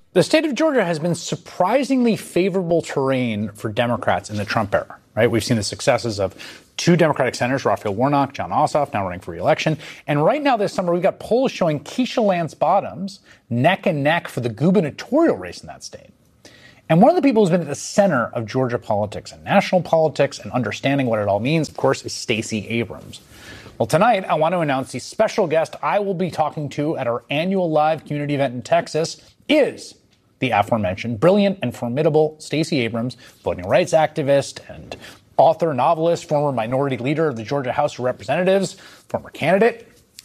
The state of Georgia has been surprisingly favorable terrain for Democrats in the Trump era, right? We've seen the successes of two Democratic senators, Raphael Warnock, Jon Ossoff, now running for re-election. And right now this summer, we've got polls showing Keisha Lance Bottoms neck and neck for the gubernatorial race in that state. And one of the people who's been at the center of Georgia politics and national politics and understanding what it all means, of course, is Stacey Abrams. Well, tonight, I want to announce the special guest I will be talking to at our annual live community event in Texas is the aforementioned brilliant and formidable Stacey Abrams, voting rights activist and author, novelist, former minority leader of the Georgia House of Representatives, former candidate.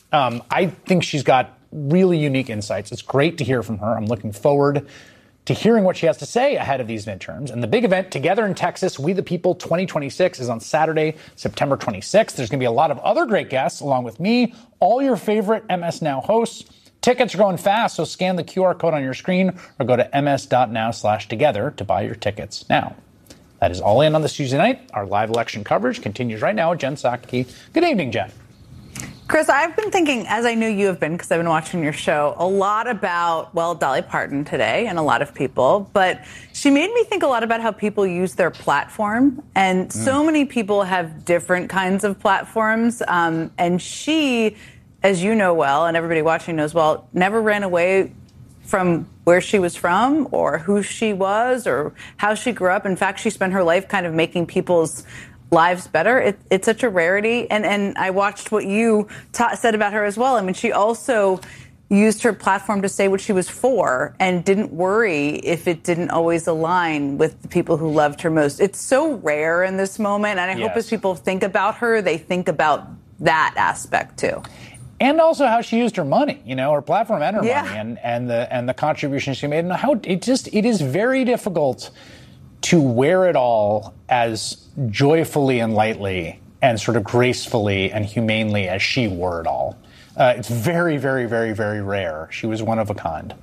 I think she's got really unique insights. It's great to hear from her. I'm looking forward to hearing what she has to say ahead of these midterms. And the big event, Together in Texas, We the People 2026, is on Saturday, September 26th. There's going to be a lot of other great guests along with me, all your favorite MS Now hosts. Tickets are going fast, so scan the QR code on your screen or go to ms.now/together to buy your tickets now. That is all in on this Tuesday night. Our live election coverage continues right now with Jen Psaki. Good evening, Jen. Chris, I've been thinking, as I knew you have been, because I've been watching your show, a lot about, well, Dolly Parton today and a lot of people. But she made me think a lot about how people use their platform. And so many people have different kinds of platforms. And she, as you know well, and everybody watching knows well, never ran away from where she was from or who she was or how she grew up. In fact, she spent her life kind of making people's lives better. It's such a rarity. And I watched what you said about her as well. I mean, she also used her platform to say what she was for and didn't worry if it didn't always align with the people who loved her most. It's so rare in this moment. And I hope as people think about her, they think about that aspect too. And also how she used her money, you know, her platform and her money and the contributions she made. And how it is very difficult to wear it all as joyfully and lightly and sort of gracefully and humanely as she wore it all. It's very, very, very, very rare. She was one of a kind.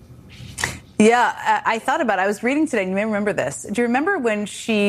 Yeah, I thought about it. I was reading today, and you may remember this. Do you remember when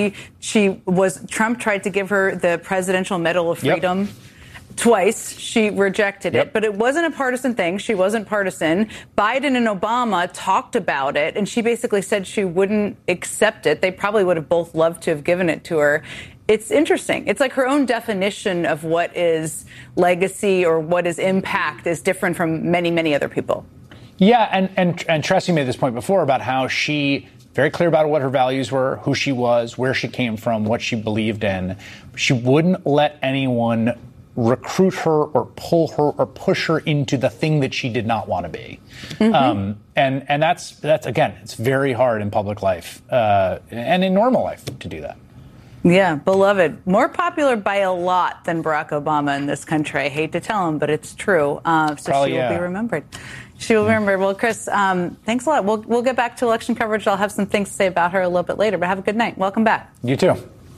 Trump tried to give her the Presidential Medal of Freedom? Yep. Twice. She rejected it, but it wasn't a partisan thing. She wasn't partisan. Biden and Obama talked about it, and she basically said she wouldn't accept it. They probably would have both loved to have given it to her. It's interesting. It's like her own definition of what is legacy or what is impact is different from many, many other people. Yeah, and Tressie made this point before about how she very clear about what her values were, who she was, where she came from, what she believed in. She wouldn't let anyone recruit her or pull her or push her into the thing that she did not want to be. And that's again, it's very hard in public life and in normal life to do that. Yeah, beloved. More popular by a lot than Barack Obama in this country. I hate to tell him, but it's true. So she will be remembered. She will be remembered. Well, Chris, thanks a lot. We'll get back to election coverage. I'll have some things to say about her a little bit later, but have a good night. Welcome back. You too.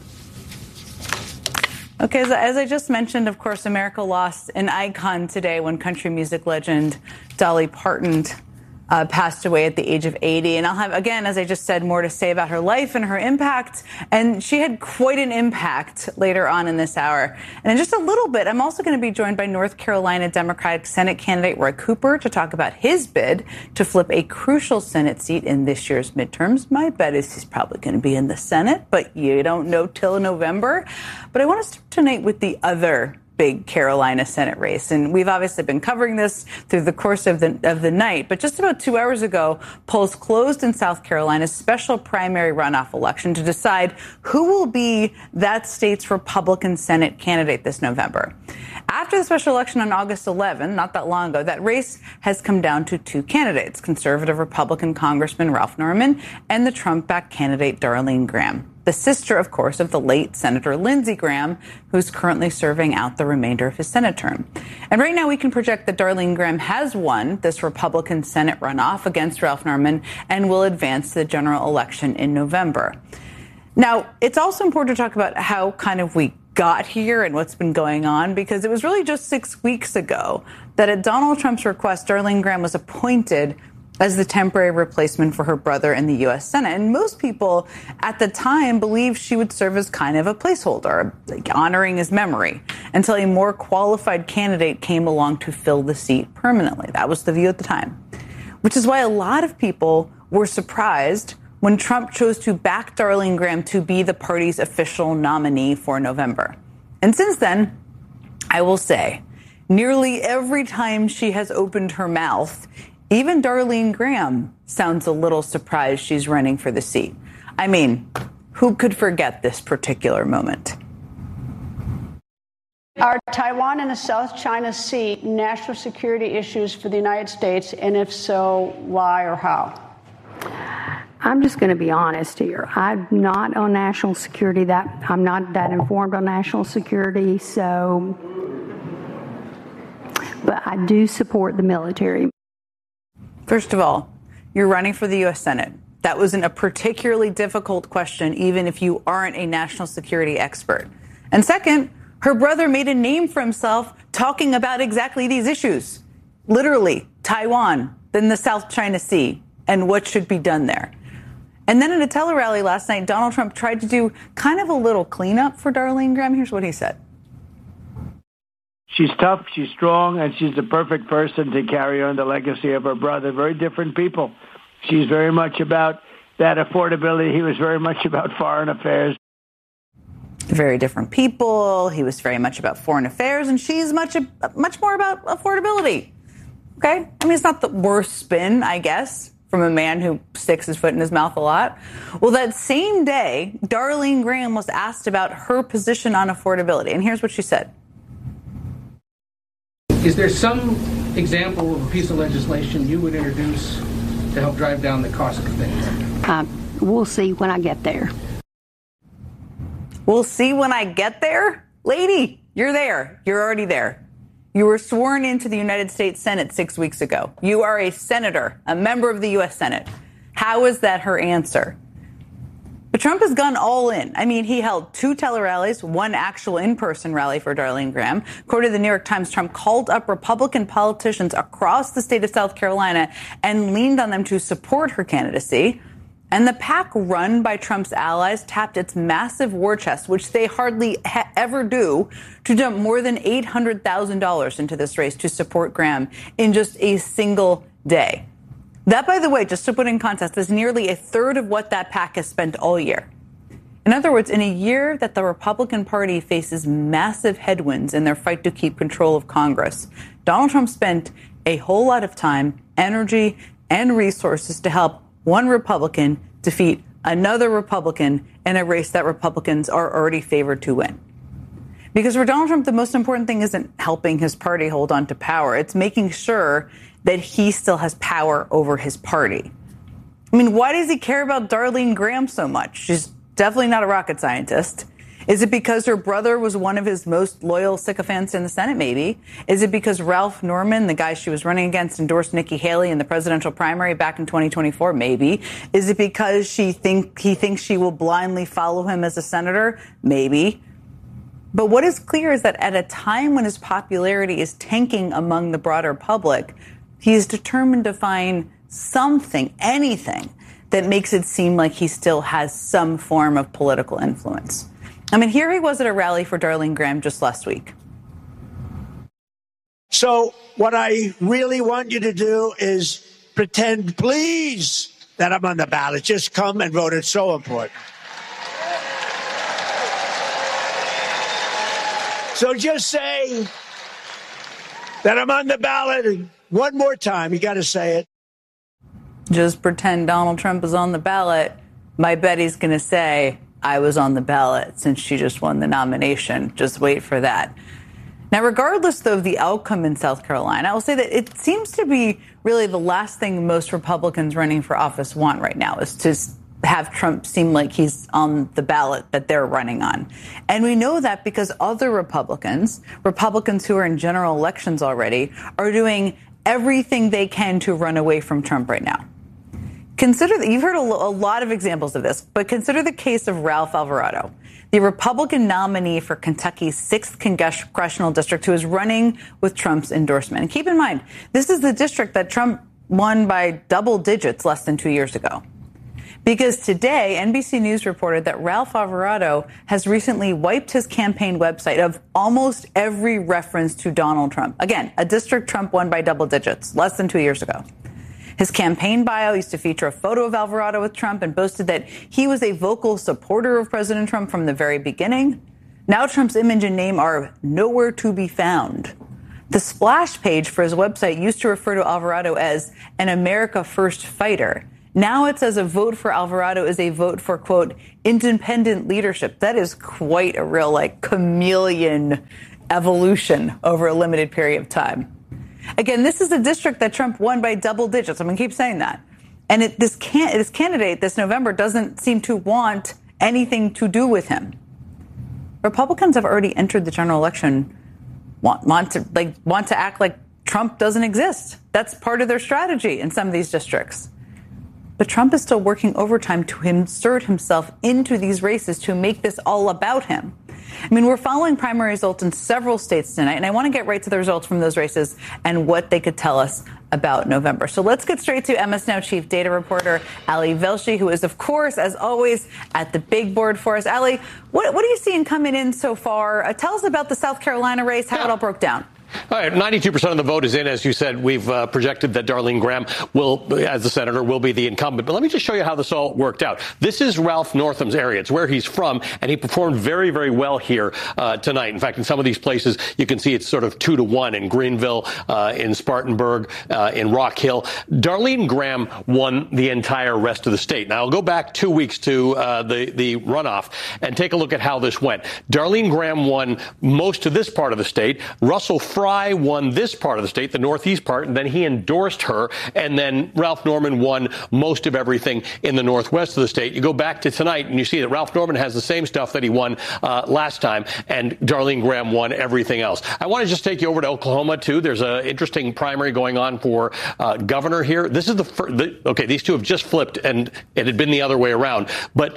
Okay, as I just mentioned, of course, America lost an icon today when country music legend Dolly Parton passed away at the age of 80. And I'll have, again, as I just said, more to say about her life and her impact. And she had quite an impact later on in this hour. And in just a little bit, I'm also going to be joined by North Carolina Democratic Senate candidate Roy Cooper to talk about his bid to flip a crucial Senate seat in this year's midterms. My bet is he's probably going to be in the Senate, but you don't know till November. But I want to start tonight with the other big Carolina Senate race. And we've obviously been covering this through the course of the night. But just about 2 hours ago, polls closed in South Carolina's special primary runoff election to decide who will be that state's Republican Senate candidate this November. After the special election on August 11, not that long ago, that race has come down to two candidates, conservative Republican Congressman Ralph Norman and the Trump-backed candidate Darlene Graham, the sister, of course, of the late Senator Lindsey Graham, who's currently serving out the remainder of his Senate term. And right now we can project that Darlene Graham has won this Republican Senate runoff against Ralph Norman and will advance to the general election in November. Now, it's also important to talk about how kind of we got here and what's been going on, because it was really just 6 weeks ago that at Donald Trump's request, Darlene Graham was appointed as the temporary replacement for her brother in the U.S. Senate. And most people at the time believed she would serve as kind of a placeholder, like honoring his memory, until a more qualified candidate came along to fill the seat permanently. That was the view at the time, which is why a lot of people were surprised when Trump chose to back Darlene Graham to be the party's official nominee for November. And since then, I will say, nearly every time she has opened her mouth, even Darlene Graham sounds a little surprised she's running for the seat. I mean, who could forget this particular moment? Are Taiwan and the South China Sea national security issues for the United States? And if so, why or how? I'm just going to be honest here. I'm not on national security. I'm not that informed on national security. But I do support the military. First of all, you're running for the U.S. Senate. That wasn't a particularly difficult question, even if you aren't a national security expert. And second, her brother made a name for himself talking about exactly these issues. Literally, Taiwan, then the South China Sea, and what should be done there. And then at a tele-rally last night, Donald Trump tried to do kind of a little cleanup for Darlene Graham. Here's what he said. She's tough, she's strong, and she's the perfect person to carry on the legacy of her brother. Very different people. She's very much about that affordability. He was very much about foreign affairs. Very different people. He was very much about foreign affairs, and she's much more about affordability. Okay? I mean, it's not the worst spin, I guess, from a man who sticks his foot in his mouth a lot. Well, that same day, Darlene Graham was asked about her position on affordability, and here's what she said. Is there some example of a piece of legislation you would introduce to help drive down the cost of things? We'll see when I get there. We'll see when I get there? Lady, you're there. You're already there. You were sworn into the United States Senate 6 weeks ago. You are a senator, a member of the U.S. Senate. How is that her answer? But Trump has gone all in. I mean, he held 2 tele-rallies, 1 actual in-person rally for Darlene Graham. According to the New York Times, Trump called up Republican politicians across the state of South Carolina and leaned on them to support her candidacy. And the PAC run by Trump's allies tapped its massive war chest, which they hardly ever do, to dump more than $800,000 into this race to support Graham in just a single day. That, by the way, just to put in context, is nearly a third of what that PAC has spent all year. In other words, in a year that the Republican Party faces massive headwinds in their fight to keep control of Congress, Donald Trump spent a whole lot of time, energy, and resources to help one Republican defeat another Republican in a race that Republicans are already favored to win. Because for Donald Trump, the most important thing isn't helping his party hold on to power. It's making sure that he still has power over his party. I mean, why does he care about Darlene Graham so much? She's definitely not a rocket scientist. Is it because her brother was one of his most loyal sycophants in the Senate? Maybe. Is it because Ralph Norman, the guy she was running against, endorsed Nikki Haley in the presidential primary back in 2024? Maybe. Is it because he thinks she will blindly follow him as a senator? Maybe. But what is clear is that at a time when his popularity is tanking among the broader public, he is determined to find something, anything, that makes it seem like he still has some form of political influence. I mean, here he was at a rally for Darlene Graham just last week. So what I really want you to do is pretend, please, that I'm on the ballot. Just come and vote. It's so important. So just say that I'm on the ballot. One more time, you got to say it. Just pretend Donald Trump is on the ballot. My bet he's going to say, I was on the ballot since she just won the nomination. Just wait for that. Now, regardless, though, of the outcome in South Carolina, I will say that it seems to be really the last thing most Republicans running for office want right now is to have Trump seem like he's on the ballot that they're running on. And we know that because other Republicans who are in general elections already, are doing everything they can to run away from Trump right now. Consider that you've heard a lot of examples of this, but consider the case of Ralph Alvarado, the Republican nominee for Kentucky's 6th congressional district, who is running with Trump's endorsement. And keep in mind, this is the district that Trump won by double digits less than 2 years ago. Because today, NBC News reported that Ralph Alvarado has recently wiped his campaign website of almost every reference to Donald Trump. Again, a district Trump won by double digits less than 2 years ago. His campaign bio used to feature a photo of Alvarado with Trump and boasted that he was a vocal supporter of President Trump from the very beginning. Now Trump's image and name are nowhere to be found. The splash page for his website used to refer to Alvarado as an America First fighter. Now it says a vote for Alvarado is a vote for, quote, independent leadership. That is quite a real, chameleon evolution over a limited period of time. Again, this is a district that Trump won by double digits. I'm going to keep saying that. And this candidate this November doesn't seem to want anything to do with him. Republicans have already entered the general election, want to act like Trump doesn't exist. That's part of their strategy in some of these districts. But Trump is still working overtime to insert himself into these races to make this all about him. I mean, we're following primary results in several states tonight, and I want to get right to the results from those races and what they could tell us about November. So let's get straight to MS Now chief data reporter Ali Velshi, who is, of course, as always, at the big board for us. Ali, what are you seeing coming in so far? Tell us about the South Carolina race, how it all broke down. All right, 92% of the vote is in. As you said, we've projected that Darlene Graham will, as the senator, will be the incumbent. But let me just show you how this all worked out. This is Ralph Northam's area. It's where he's from, and he performed very, very well here tonight. In fact, in some of these places, you can see it's sort of 2-1 in Greenville, in Spartanburg, in Rock Hill. Darlene Graham won the entire rest of the state. Now, I'll go back 2 weeks to the runoff and take a look at how this went. Darlene Graham won most of this part of the state. Russell Fry won this part of the state, the northeast part, and then he endorsed her. And then Ralph Norman won most of everything in the northwest of the state. You go back to tonight and you see that Ralph Norman has the same stuff that he won last time, and Darlene Graham won everything else. I want to just take you over to Oklahoma, too. There's an interesting primary going on for governor here. This is okay, these two have just flipped, and it had been the other way around. But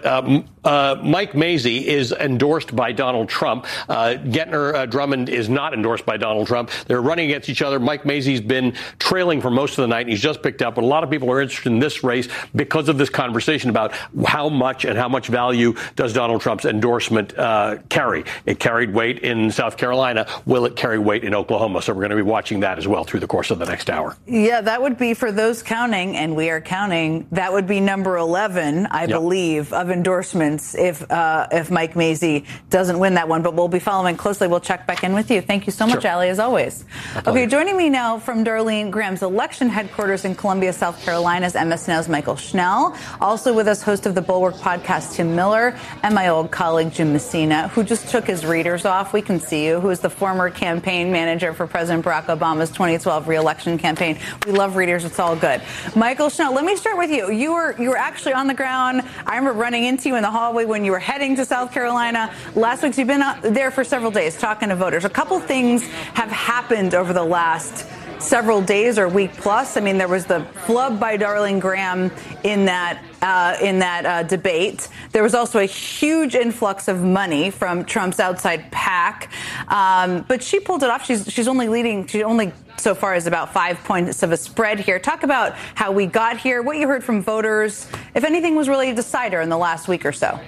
Mike Mazzei is endorsed by Donald Trump. Gettner Drummond is not endorsed by Donald Trump. They're running against each other. Mike Mazzei's been trailing for most of the night, and he's just picked up. But a lot of people are interested in this race because of this conversation about how much value does Donald Trump's endorsement carry. It carried weight in South Carolina. Will it carry weight in Oklahoma? So we're going to be watching that as well through the course of the next hour. Yeah, that would be, for those counting, and we are counting, that would be number 11, I believe, of endorsements if Mike Mazzei doesn't win that one. But we'll be following closely. We'll check back in with you. Thank you so much, Ali, as always. Okay, joining me now from Darlene Graham's election headquarters in Columbia, South Carolina, is MS Now's Michael Schnell. Also with us, host of the Bulwark podcast, Tim Miller, and my old colleague, Jim Messina, who just took his readers off. We can see you, who is the former campaign manager for President Barack Obama's 2012 re-election campaign. We love readers. It's all good. Michael Schnell, let me start with you. You were actually on the ground. I remember running into you in the hallway when you were heading to South Carolina last week. So you've been there for several days talking to voters. A couple things have happened over the last several days or week plus. I mean, there was the flub by Darlene Graham in that debate. There was also a huge influx of money from Trump's outside PAC, but she pulled it off. She's only leading. She only so far is about 5 points of a spread here. Talk about how we got here, what you heard from voters, if anything was really a decider in the last week or so.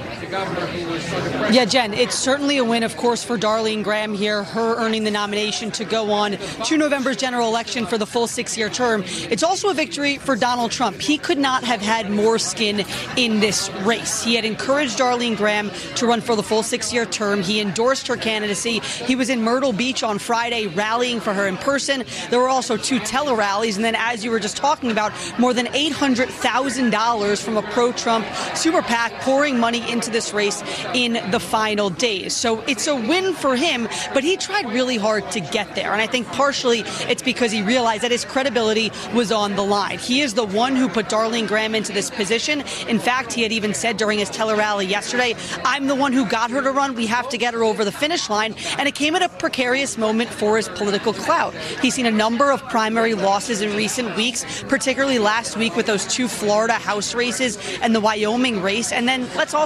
Yeah, Jen, it's certainly a win, of course, for Darlene Graham here, her earning the nomination to go on to November's general election for the full 6-year term. It's also a victory for Donald Trump. He could not have had more skin in this race. He had encouraged Darlene Graham to run for the full 6-year term. He endorsed her candidacy. He was in Myrtle Beach on Friday rallying for her in person. There were also 2 tele-rallies. And then, as you were just talking about, more than $800,000 from a pro-Trump super PAC pouring money into this race in the final days. So it's a win for him, but he tried really hard to get there. And I think partially it's because he realized that his credibility was on the line. He is the one who put Darlene Graham into this position. In fact, he had even said during his tele-rally yesterday, I'm the one who got her to run. We have to get her over the finish line. And it came at a precarious moment for his political clout. He's seen a number of primary losses in recent weeks, particularly last week with those 2 Florida House races and the Wyoming race. And then let's also talk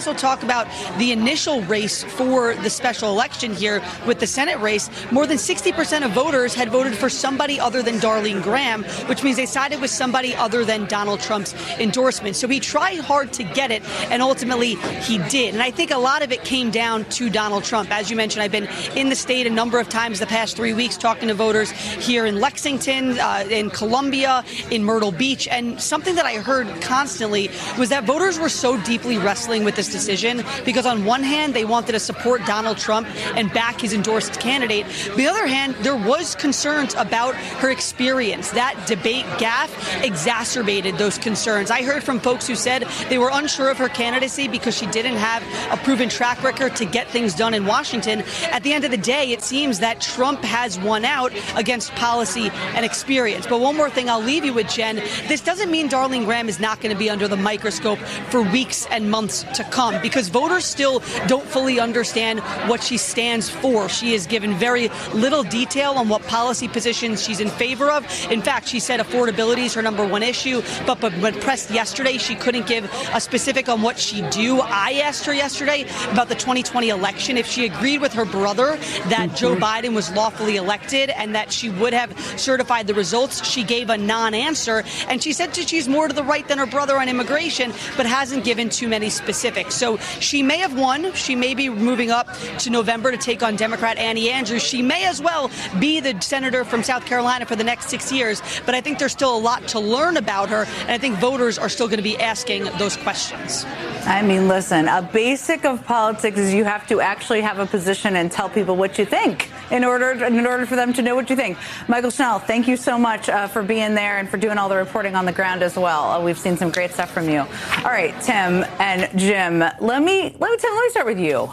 about the initial race for the special election here with the Senate race, more than 60% of voters had voted for somebody other than Darlene Graham, which means they sided with somebody other than Donald Trump's endorsement. So he tried hard to get it, and ultimately he did. And I think a lot of it came down to Donald Trump. As you mentioned, I've been in the state a number of times the past 3 weeks talking to voters here in Lexington, in Columbia, in Myrtle Beach. And something that I heard constantly was that voters were so deeply wrestling with this decision because on one hand, they wanted to support Donald Trump and back his endorsed candidate. On the other hand, there was concerns about her experience. That debate gaffe exacerbated those concerns. I heard from folks who said they were unsure of her candidacy because she didn't have a proven track record to get things done in Washington. At the end of the day, it seems that Trump has won out against policy and experience. But one more thing I'll leave you with, Jen. This doesn't mean Darlene Graham is not going to be under the microscope for weeks and months to come because voters still don't fully understand what she stands for. She has given very little detail on what policy positions she's in favor of. In fact, she said affordability is her number one issue, but when pressed yesterday, she couldn't give a specific on what she'd do. I asked her yesterday about the 2020 election if she agreed with her brother that Joe Biden was lawfully elected and that she would have certified the results. She gave a non-answer, and she said she's more to the right than her brother on immigration, but hasn't given too many specifics. So she may have won. She may be moving up to November to take on Democrat Annie Andrews. She may as well be the senator from South Carolina for the next 6 years, but I think there's still a lot to learn about her, and I think voters are still going to be asking those questions. I mean, listen, a basic of politics is you have to actually have a position and tell people what you think in order for them to know what you think. Michael Schnell, thank you so much for being there and for doing all the reporting on the ground as well. We've seen some great stuff from you. All right, Tim and Jim, let me start with you.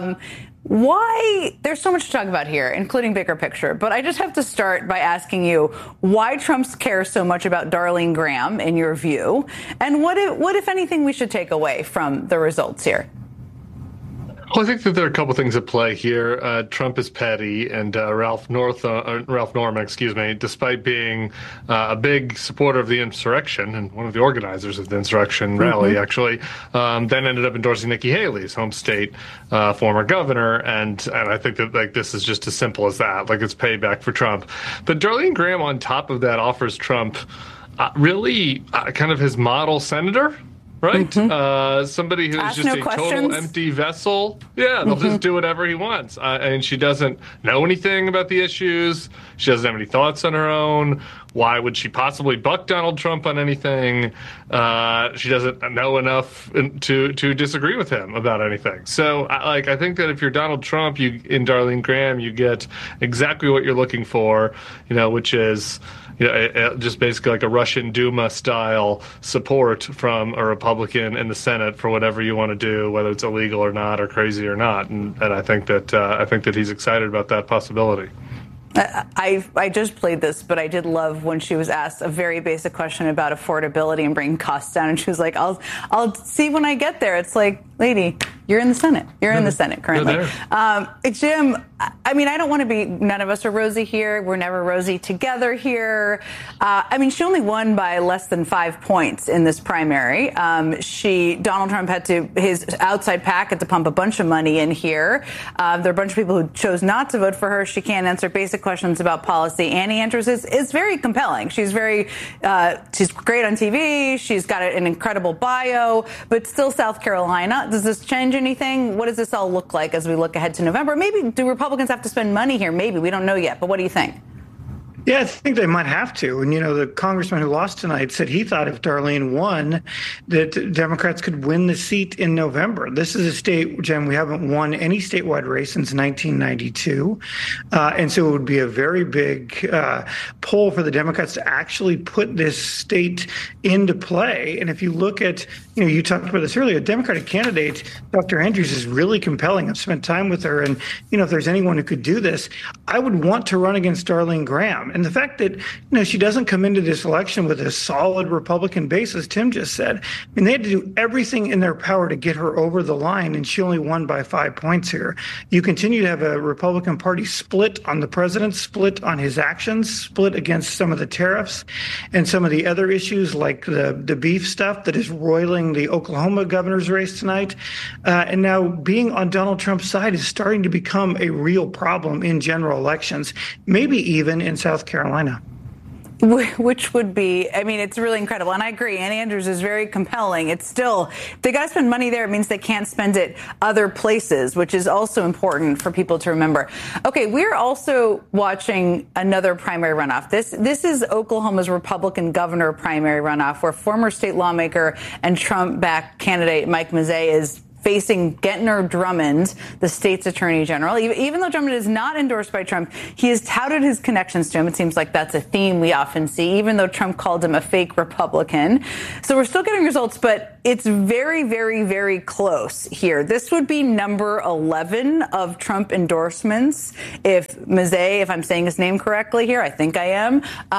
Why there's so much to talk about here, including bigger picture, but I just have to start by asking you why Trump cares so much about Darlene Graham, in your view, and what if anything, we should take away from the results here? Well, I think that there are a couple things at play here. Trump is petty, and Ralph Norman, despite being a big supporter of the insurrection and one of the organizers of the insurrection rally, actually, then ended up endorsing Nikki Haley's home state former governor, and I think that this is just as simple as that. It's payback for Trump. But Darlene Graham, on top of that, offers Trump really kind of his model senator. Right? Somebody who's just a total empty vessel. Yeah, they'll just do whatever he wants. And she doesn't know anything about the issues. She doesn't have any thoughts on her own. Why would she possibly buck Donald Trump on anything? She doesn't know enough to disagree with him about anything. So, I think that if you're Donald Trump, in Darlene Graham, you get exactly what you're looking for, which is just basically like a Russian Duma style support from a Republican in the Senate for whatever you want to do, whether it's illegal or not, or crazy or not. And I think that he's excited about that possibility. I just played this, but I did love when she was asked a very basic question about affordability and bringing costs down, and she was like, "I'll see when I get there." It's like, lady, you're in the Senate. You're in the Senate currently. Jim, I mean, I don't want to be. None of us are rosy here. We're never rosy together here. She only won by less than 5 points in this primary. Donald Trump his outside PAC had to pump a bunch of money in here. There are a bunch of people who chose not to vote for her. She can't answer basic questions about policy. Annie Andrews is very compelling. She's great on TV. She's got an incredible bio, but still South Carolina. Does this change anything? What does this all look like as we look ahead to November? Maybe do Republicans have to spend money here? Maybe. We don't know yet. But what do you think? Yeah, I think they might have to. And, the congressman who lost tonight said he thought if Darlene won, that Democrats could win the seat in November. This is a state, Jen, we haven't won any statewide race since 1992. And so it would be a very big poll for the Democrats to actually put this state into play. And if you look at, you talked about this earlier, a Democratic candidate, Dr. Andrews, is really compelling. I've spent time with her. And, if there's anyone who could do this, I would want to run against Darlene Graham. And the fact that, she doesn't come into this election with a solid Republican base, as Tim just said. I mean, they had to do everything in their power to get her over the line, and she only won by 5 points here. You continue to have a Republican Party split on the president, split on his actions, split against some of the tariffs and some of the other issues like the beef stuff that is roiling the Oklahoma governor's race tonight. And now being on Donald Trump's side is starting to become a real problem in general elections, maybe even in South Carolina. Which would be, it's really incredible. And I agree, Ann Andrews is very compelling. It's still, they got to spend money there. It means they can't spend it other places, which is also important for people to remember. Okay, we're also watching another primary runoff. This is Oklahoma's Republican governor primary runoff, where former state lawmaker and Trump-backed candidate Mike Mazzei is facing Gentner Drummond, the state's attorney general. Even though Drummond is not endorsed by Trump, he has touted his connections to him. It seems like that's a theme we often see, even though Trump called him a fake Republican. So we're still getting results, but it's very, very, very close here. This would be number 11 of Trump endorsements if Mazzei, if I'm saying his name correctly here, I think I am,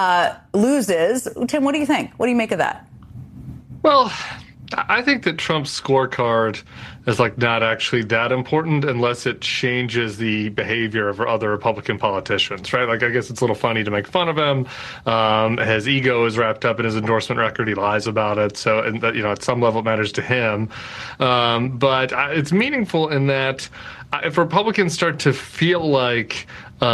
loses. Tim, what do you think? What do you make of that? Well, I think that Trump's scorecard is not actually that important unless it changes the behavior of other Republican politicians, right? I guess it's a little funny to make fun of him. His ego is wrapped up in his endorsement record. He lies about it. So, at some level it matters to him. But it's meaningful in that if Republicans start to feel like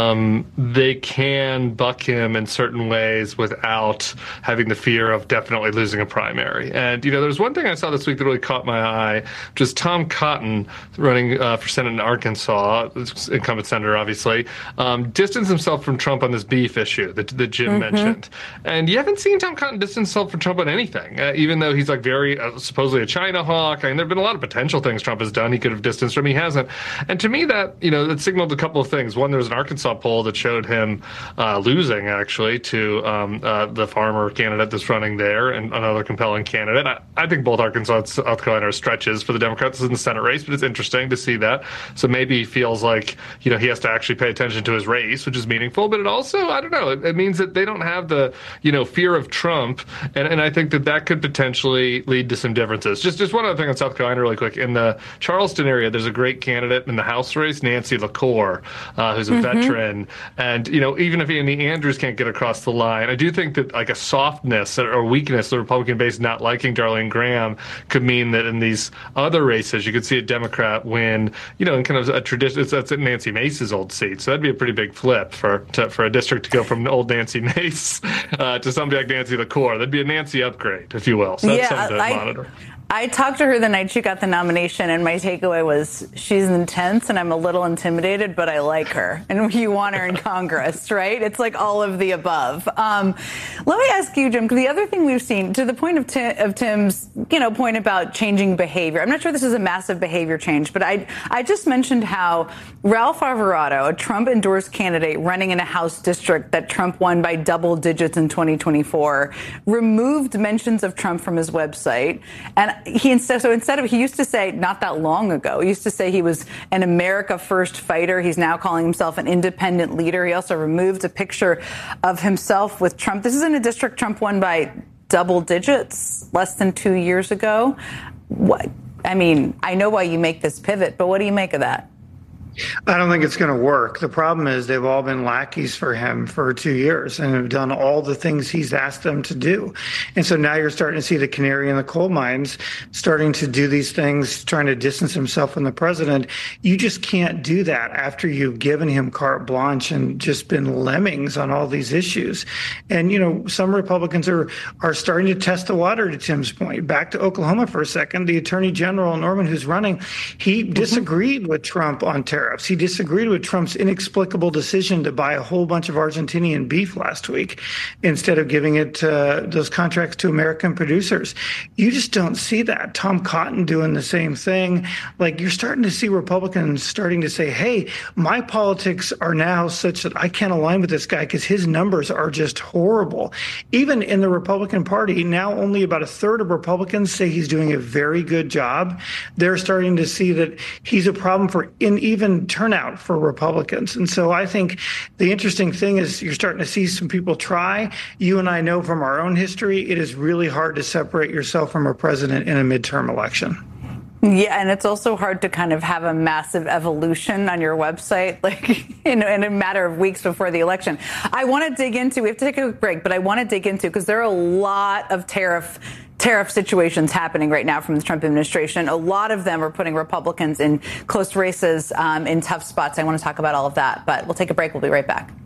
they can buck him in certain ways without having the fear of definitely losing a primary. And, there's one thing I saw this week that really caught my eye, which is Tom Cotton, running for Senate in Arkansas, incumbent senator, obviously, distanced himself from Trump on this beef issue that Jim mentioned. And you haven't seen Tom Cotton distance himself from Trump on anything, even though he's very supposedly a China hawk. I mean, there have been a lot of potential things Trump has done he could have distanced from. He hasn't. And to me, that, that signaled a couple of things. One, there was an Arkansas poll that showed him losing, actually, to the farmer candidate that's running there and another compelling candidate. I think both Arkansas and South Carolina are stretches for the Democrats in the Senate race, but it's interesting to see that. So maybe he feels like, he has to actually pay attention to his race, which is meaningful. But it also, I don't know, it means that they don't have the, fear of Trump. And I think that could potentially lead to some differences. Just one other thing on South Carolina really quick. In the Charleston area, there's a great candidate in the House race, Nancy LaCour, who's a veteran. And, even if Andy Andrews can't get across the line, I do think that a softness or weakness, the Republican base not liking Darlene Graham could mean that in these other races, you could see a Democrat win, in kind of a tradition. That's Nancy Mace's old seat. So that'd be a pretty big flip for a district to go from old Nancy Mace to somebody like Nancy LaCour. That'd be a Nancy upgrade, if you will. So that's something to monitor. I talked to her the night she got the nomination, and my takeaway was she's intense, and I'm a little intimidated, but I like her. And you want her in Congress, right? It's like all of the above. Let me ask you, Jim, because the other thing we've seen, to the point of Tim's, point about changing behavior. I'm not sure this is a massive behavior change, but I just mentioned how Ralph Alvarado, a Trump-endorsed candidate running in a House district that Trump won by double digits in 2024, removed mentions of Trump from his website. And he used to say, not that long ago, he used to say he was an America First fighter. He's now calling himself an independent leader. He also removed a picture of himself with Trump. This is in a district Trump won by double digits less than 2 years ago. I know why you make this pivot, but what do you make of that? I don't think it's going to work. The problem is they've all been lackeys for him for 2 years and have done all the things he's asked them to do. And so now you're starting to see the canary in the coal mines starting to do these things, trying to distance himself from the president. You just can't do that after you've given him carte blanche and just been lemmings on all these issues. And, some Republicans are starting to test the water, to Tim's point. Back to Oklahoma for a second. The Attorney General, Norman, who's running, he disagreed with Trump on tariffs. He disagreed with Trump's inexplicable decision to buy a whole bunch of Argentinian beef last week instead of giving it those contracts to American producers. You just don't see that. Tom Cotton doing the same thing. You're starting to see Republicans starting to say, hey, my politics are now such that I can't align with this guy because his numbers are just horrible. Even in the Republican Party, now only about a third of Republicans say he's doing a very good job. They're starting to see that he's a problem for even even turnout for Republicans. And so I think the interesting thing is you're starting to see some people try. You and I know from our own history, it is really hard to separate yourself from a president in a midterm election. Yeah, and it's also hard to kind of have a massive evolution on your website, like in a matter of weeks before the election. I want to dig into, we have to take a quick break, but I want to dig into, because there are a lot of tariff situations happening right now from the Trump administration. A lot of them are putting Republicans in close races, in tough spots. I want to talk about all of that, but we'll take a break. We'll be right back.